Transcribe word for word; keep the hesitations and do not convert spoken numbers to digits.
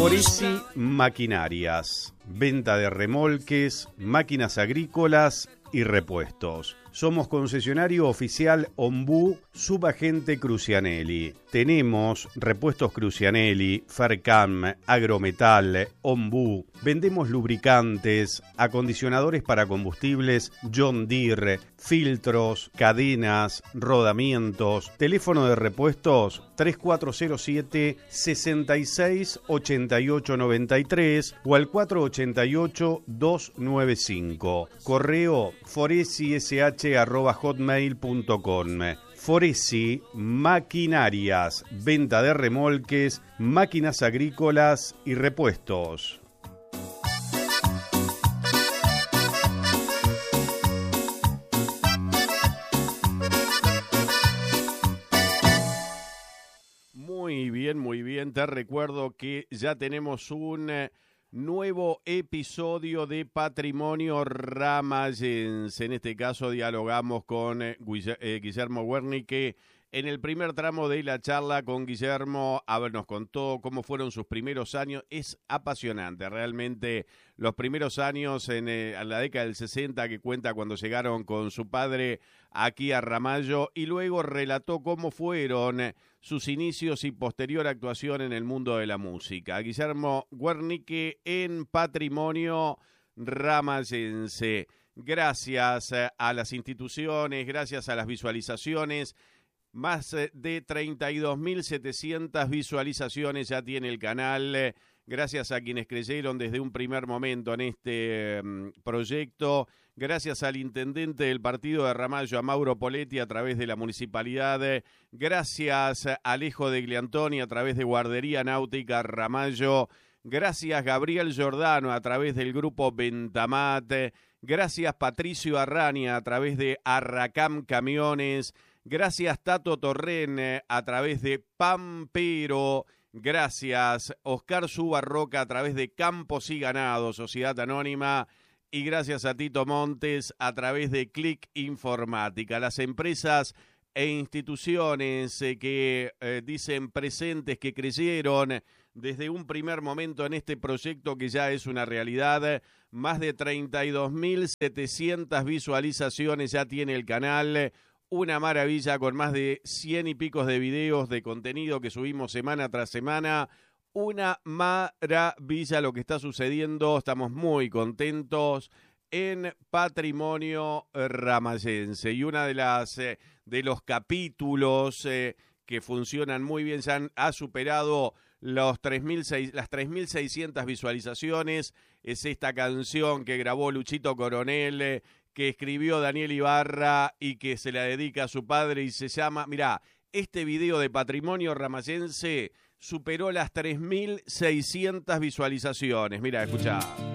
Foresi Maquinarias, venta de remolques, máquinas agrícolas y repuestos. Somos concesionario oficial Ombú, subagente Crucianelli. Tenemos repuestos Crucianelli, Fercam, Agrometal, Ombú. Vendemos lubricantes, acondicionadores para combustibles John Deere, filtros, cadenas, rodamientos. Teléfono de repuestos tres cuatro cero siete, seis seis ocho ocho nueve tres o al cuatro ocho ocho, dos nueve cinco. Correo foresish arroba hotmail punto com. Foresi Maquinarias, venta de remolques, máquinas agrícolas y repuestos. Muy bien, muy bien. Te recuerdo que ya tenemos un eh, nuevo episodio de Patrimonio Ramayense. En este caso dialogamos con eh, Guillermo Wernicke. En el primer tramo de la charla con Guillermo, a ver, nos contó cómo fueron sus primeros años. Es apasionante, realmente, los primeros años en, eh, en la década del sesenta, que cuenta cuando llegaron con su padre aquí a Ramallo, y luego relató cómo fueron sus inicios y posterior actuación en el mundo de la música. Guillermo Wernicke en Patrimonio Ramayense. Gracias a las instituciones, gracias a las visualizaciones. Más de treinta y dos mil setecientas visualizaciones ya tiene el canal, gracias a quienes creyeron desde un primer momento en este um, proyecto, gracias al intendente del partido de Ramallo, a Mauro Poletti, a través de la municipalidad, gracias a Alejo de Gliantoni, a través de Guardería Náutica Ramallo, gracias Gabriel Giordano, a través del grupo Bentamat, gracias Patricio Arrania, a través de Arracam Camiones, gracias Tato Torren a través de Pampero. Gracias Oscar Subarroca a través de Campos y Ganado, Sociedad Anónima. Y gracias a Tito Montes a través de Click Informática. Las empresas e instituciones eh, que eh, dicen presentes, que creyeron desde un primer momento en este proyecto que ya es una realidad. Más de treinta y dos mil setecientas visualizaciones ya tiene el canal. Una maravilla, con más de cien y picos de videos de contenido que subimos semana tras semana. Una maravilla lo que está sucediendo. Estamos muy contentos en Patrimonio Ramayense. Y una de las eh, de los capítulos eh, que funcionan muy bien, ya han, ha superado los tres mil seis, las tres mil seiscientas visualizaciones. Es esta canción que grabó Luchito Coronel, eh, que escribió Daniel Ibarra y que se la dedica a su padre, y se llama, mirá, este video de Patrimonio Ramayense superó las tres mil seiscientas visualizaciones. Mirá, escuchá.